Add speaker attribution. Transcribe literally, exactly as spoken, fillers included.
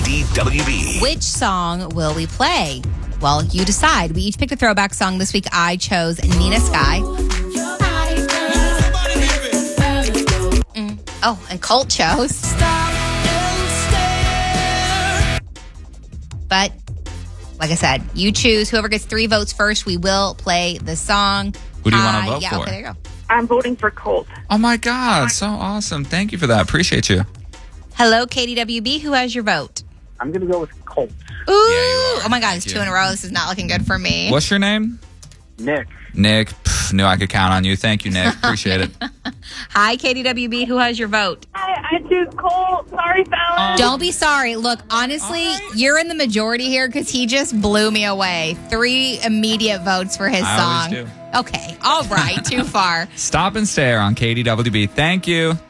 Speaker 1: D W B.
Speaker 2: Which song will we play? Well, you decide. We each picked a throwback song. This week, I chose Nina Sky. Mm. Oh, and Colt chose. But, like I said, you choose. Whoever gets three votes first, we will play the song.
Speaker 3: Who do you want to
Speaker 2: Uh,
Speaker 3: vote
Speaker 2: yeah,
Speaker 3: for?
Speaker 2: okay, there you go.
Speaker 4: I'm voting for Colt.
Speaker 3: Oh, my God. So awesome. Thank you for that. Appreciate you.
Speaker 2: Hello, K D W B. Who has your vote?
Speaker 4: I'm going to go with Colt.
Speaker 2: Ooh.
Speaker 3: are.
Speaker 2: Oh, my God.
Speaker 3: Thank
Speaker 2: It's
Speaker 3: you.
Speaker 2: two in a row. This is not looking good for me.
Speaker 3: What's your name?
Speaker 4: Nick.
Speaker 3: Nick. Pff, knew I could count on you. Thank you, Nick. Appreciate it.
Speaker 2: Hi, K D W B. Who has your vote?
Speaker 4: I, I choose Colt. Sorry, Fallon.
Speaker 2: Don't be sorry. Look, honestly, you're in the majority here because he just blew me away. Three immediate votes for his
Speaker 3: I
Speaker 2: song.
Speaker 3: always
Speaker 2: Okay. All right. Too far.
Speaker 3: Stop and stare on K D W B. Thank you.